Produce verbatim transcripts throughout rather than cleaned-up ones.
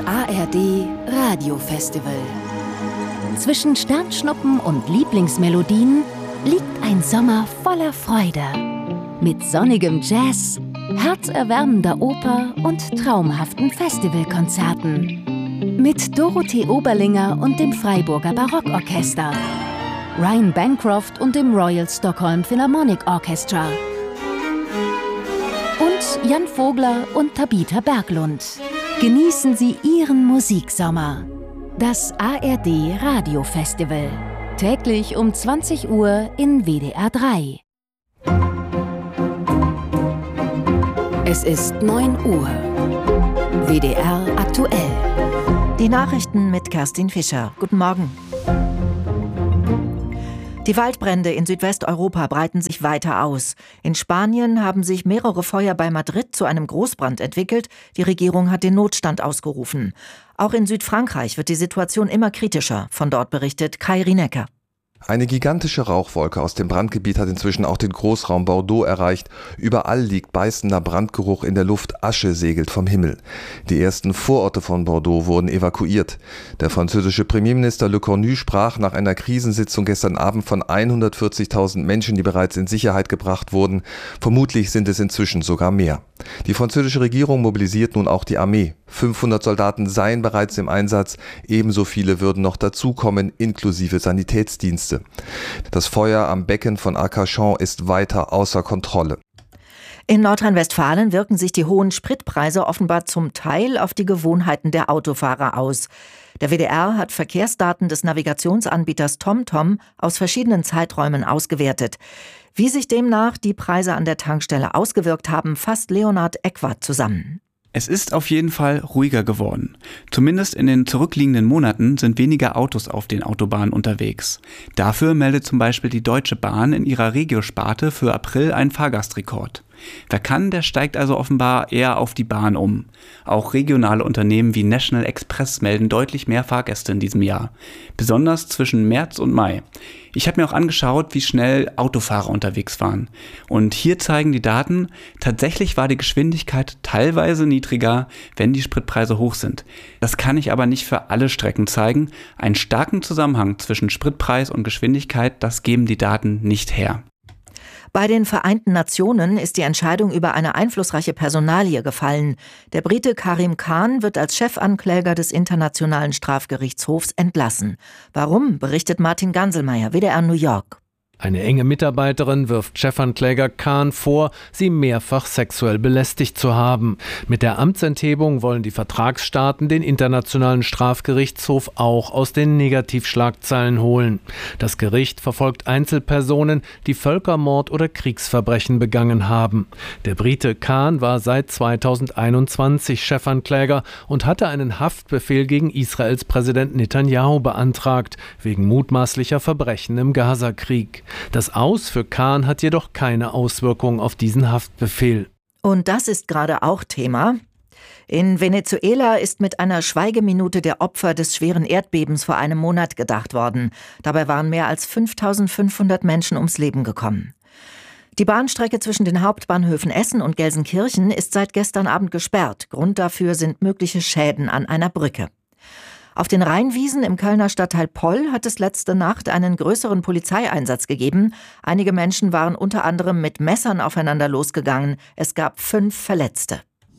A R D Radiofestival. Zwischen Sternschnuppen und Lieblingsmelodien liegt ein Sommer voller Freude. Mit sonnigem Jazz, herzerwärmender Oper und traumhaften Festivalkonzerten. Mit Dorothee Oberlinger und dem Freiburger Barockorchester, Ryan Bancroft und dem Royal Stockholm Philharmonic Orchestra und Jan Vogler und Tabitha Berglund. Genießen Sie Ihren Musiksommer. Das A R D Radiofestival. Täglich um zwanzig Uhr in W D R drei. Es ist neun Uhr. W D R aktuell. Die Nachrichten mit Kerstin Fischer. Guten Morgen. Die Waldbrände in Südwesteuropa breiten sich weiter aus. In Spanien haben sich mehrere Feuer bei Madrid zu einem Großbrand entwickelt. Die Regierung hat den Notstand ausgerufen. Auch in Südfrankreich wird die Situation immer kritischer. Von dort berichtet Kai Rienecker. Eine gigantische Rauchwolke aus dem Brandgebiet hat inzwischen auch den Großraum Bordeaux erreicht. Überall liegt beißender Brandgeruch in der Luft, Asche segelt vom Himmel. Die ersten Vororte von Bordeaux wurden evakuiert. Der französische Premierminister Le Cornu sprach nach einer Krisensitzung gestern Abend von hundertvierzigtausend Menschen, die bereits in Sicherheit gebracht wurden. Vermutlich sind es inzwischen sogar mehr. Die französische Regierung mobilisiert nun auch die Armee. fünfhundert Soldaten seien bereits im Einsatz, ebenso viele würden noch dazukommen, inklusive Sanitätsdienste. Das Feuer am Becken von Arcachon ist weiter außer Kontrolle. In Nordrhein-Westfalen wirken sich die hohen Spritpreise offenbar zum Teil auf die Gewohnheiten der Autofahrer aus. Der W D R hat Verkehrsdaten des Navigationsanbieters TomTom aus verschiedenen Zeiträumen ausgewertet. Wie sich demnach die Preise an der Tankstelle ausgewirkt haben, fasst Leonhard Eckwart zusammen. Es ist auf jeden Fall ruhiger geworden. Zumindest in den zurückliegenden Monaten sind weniger Autos auf den Autobahnen unterwegs. Dafür meldet zum Beispiel die Deutsche Bahn in ihrer Regio-Sparte für April einen Fahrgastrekord. Wer kann, der steigt also offenbar eher auf die Bahn um. Auch regionale Unternehmen wie National Express melden deutlich mehr Fahrgäste in diesem Jahr. Besonders zwischen März und Mai. Ich habe mir auch angeschaut, wie schnell Autofahrer unterwegs waren. Und hier zeigen die Daten, tatsächlich war die Geschwindigkeit teilweise niedriger, wenn die Spritpreise hoch sind. Das kann ich aber nicht für alle Strecken zeigen. Einen starken Zusammenhang zwischen Spritpreis und Geschwindigkeit, das geben die Daten nicht her. Bei den Vereinten Nationen ist die Entscheidung über eine einflussreiche Personalie gefallen. Der Brite Karim Khan wird als Chefankläger des Internationalen Strafgerichtshofs entlassen. Warum, berichtet Martin Ganselmeier, W D R New York. Eine enge Mitarbeiterin wirft Chefankläger Khan vor, sie mehrfach sexuell belästigt zu haben. Mit der Amtsenthebung wollen die Vertragsstaaten den Internationalen Strafgerichtshof auch aus den Negativschlagzeilen holen. Das Gericht verfolgt Einzelpersonen, die Völkermord oder Kriegsverbrechen begangen haben. Der Brite Khan war seit zweitausendeinundzwanzig Chefankläger und hatte einen Haftbefehl gegen Israels Präsident Netanyahu beantragt, wegen mutmaßlicher Verbrechen im Gazakrieg. Das Aus für Khan hat jedoch keine Auswirkung auf diesen Haftbefehl. Und das ist gerade auch Thema. In Venezuela ist mit einer Schweigeminute der Opfer des schweren Erdbebens vor einem Monat gedacht worden. Dabei waren mehr als fünftausendfünfhundert Menschen ums Leben gekommen. Die Bahnstrecke zwischen den Hauptbahnhöfen Essen und Gelsenkirchen ist seit gestern Abend gesperrt. Grund dafür sind mögliche Schäden an einer Brücke. Auf den Rheinwiesen im Kölner Stadtteil Poll hat es letzte Nacht einen größeren Polizeieinsatz gegeben. Einige Menschen waren unter anderem mit Messern aufeinander losgegangen. Es gab fünf Verletzte.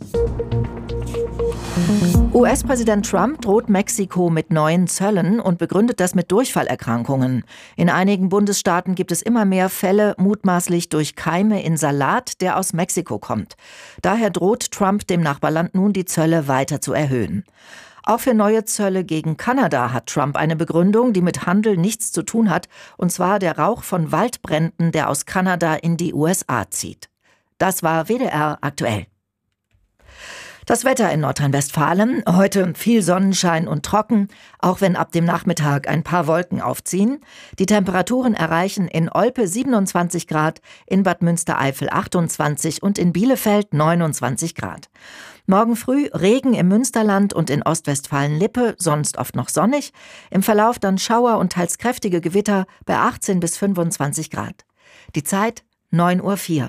U S-Präsident Trump droht Mexiko mit neuen Zöllen und begründet das mit Durchfallerkrankungen. In einigen Bundesstaaten gibt es immer mehr Fälle, mutmaßlich durch Keime in Salat, der aus Mexiko kommt. Daher droht Trump dem Nachbarland nun, die Zölle weiter zu erhöhen. Auch für neue Zölle gegen Kanada hat Trump eine Begründung, die mit Handel nichts zu tun hat, und zwar der Rauch von Waldbränden, der aus Kanada in die U S A zieht. Das war W D R aktuell. Das Wetter in Nordrhein-Westfalen, heute viel Sonnenschein und trocken, auch wenn ab dem Nachmittag ein paar Wolken aufziehen. Die Temperaturen erreichen in Olpe siebenundzwanzig Grad, in Bad Münstereifel achtundzwanzig und in Bielefeld neunundzwanzig Grad. Morgen früh Regen im Münsterland und in Ostwestfalen-Lippe, sonst oft noch sonnig. Im Verlauf dann Schauer und teils kräftige Gewitter bei achtzehn bis fünfundzwanzig Grad. Die Zeit neun Uhr vier.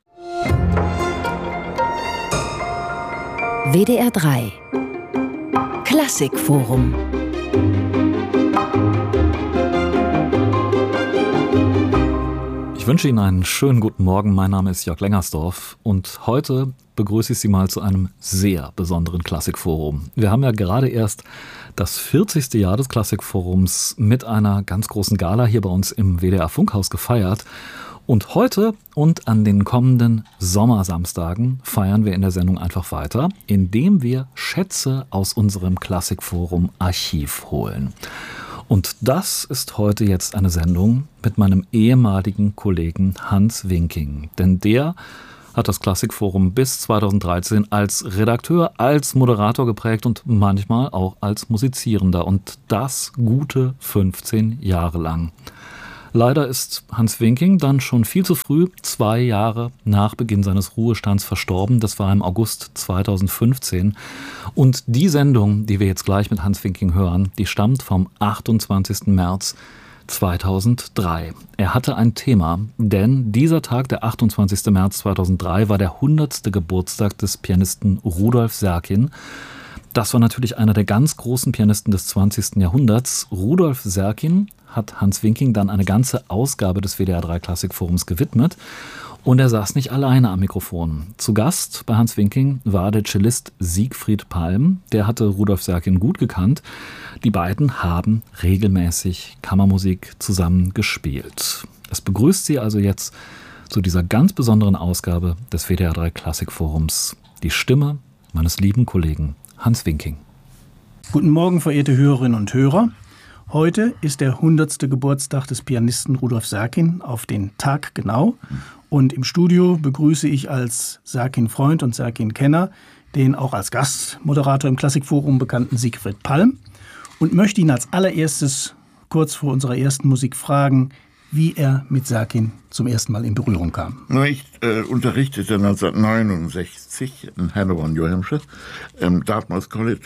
W D R drei Klassikforum. Ich wünsche Ihnen einen schönen guten Morgen. Mein Name ist Jörg Lengersdorf und heute begrüße ich Sie mal zu einem sehr besonderen Klassikforum. Wir haben ja gerade erst das vierzigste Jahr des Klassikforums mit einer ganz großen Gala hier bei uns im W D R Funkhaus gefeiert. Und heute und an den kommenden Sommersamstagen feiern wir in der Sendung einfach weiter, indem wir Schätze aus unserem Klassikforum Archiv holen. Und das ist heute jetzt eine Sendung mit meinem ehemaligen Kollegen Hans Winking. Denn der hat das Klassikforum bis zweitausenddreizehn als Redakteur, als Moderator geprägt und manchmal auch als Musizierender. Und das gute fünfzehn Jahre lang. Leider ist Hans Winking dann schon viel zu früh, zwei Jahre nach Beginn seines Ruhestands, verstorben. Das war im August zweitausendfünfzehn. Und die Sendung, die wir jetzt gleich mit Hans Winking hören, die stammt vom achtundzwanzigsten März zweitausenddrei. Er hatte ein Thema, denn dieser Tag, der achtundzwanzigsten März zweitausenddrei, war der hundertste Geburtstag des Pianisten Rudolf Serkin. Das war natürlich einer der ganz großen Pianisten des zwanzigsten Jahrhunderts. Rudolf Serkin hat Hans Winking dann eine ganze Ausgabe des W D R drei Klassikforums gewidmet. Und er saß nicht alleine am Mikrofon. Zu Gast bei Hans Winking war der Cellist Siegfried Palm. Der hatte Rudolf Serkin gut gekannt. Die beiden haben regelmäßig Kammermusik zusammen gespielt. Es begrüßt Sie also jetzt zu dieser ganz besonderen Ausgabe des W D R drei Klassikforums die Stimme meines lieben Kollegen Hans Winking. Guten Morgen, verehrte Hörerinnen und Hörer. Heute ist der hundertste Geburtstag des Pianisten Rudolf Serkin, auf den Tag genau. Und im Studio begrüße ich als Serkin-Freund und Serkin-Kenner den auch als Gastmoderator im Klassikforum bekannten Siegfried Palm und möchte ihn als allererstes kurz vor unserer ersten Musik fragen, wie er mit Serkin zum ersten Mal in Berührung kam. Ich äh, unterrichtete neunzehnhundertneunundsechzig in Hanover, New Hampshire, im Dartmouth College.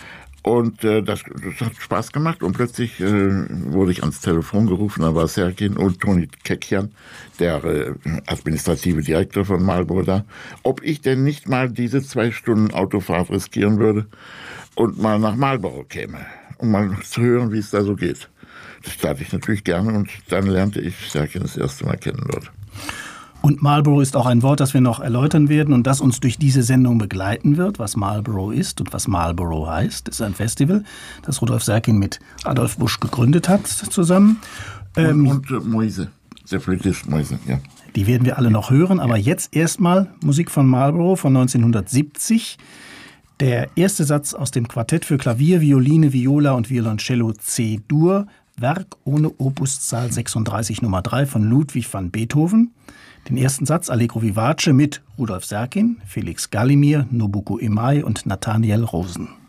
Und äh, das, das hat Spaß gemacht und plötzlich äh, wurde ich ans Telefon gerufen, da war Serkin und Toni Kekian, der äh, administrative Direktor von Marlborough da, ob ich denn nicht mal diese zwei Stunden Autofahrt riskieren würde und mal nach Marlborough käme, um mal zu hören, wie es da so geht. Das tat ich natürlich gerne und dann lernte ich Serkin das erste Mal kennen dort. Und Marlborough ist auch ein Wort, das wir noch erläutern werden und das uns durch diese Sendung begleiten wird. Was Marlborough ist und was Marlborough heißt, ist ein Festival, das Rudolf Serkin mit Adolf Busch gegründet hat zusammen. Ähm, und, und äh, Moise, der British Moise, ja. Die werden wir alle noch hören, aber jetzt erstmal Musik von Marlborough von neunzehnhundertsiebzig. Der erste Satz aus dem Quartett für Klavier, Violine, Viola und Violoncello C-Dur, Werk ohne Opuszahl sechsunddreißig Nummer drei von Ludwig van Beethoven. Den ersten Satz Allegro Vivace mit Rudolf Serkin, Felix Galimir, Nobuko Imai und Nathaniel Rosen.